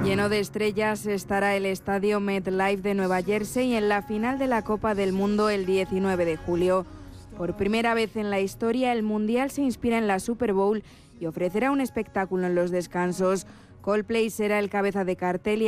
Lleno de estrellas estará el estadio MetLife de Nueva Jersey en la final de la Copa del Mundo el 19 de julio. Por primera vez en la historia, el Mundial se inspira en la Super Bowl y ofrecerá un espectáculo en los descansos. Coldplay será el cabeza de cartel y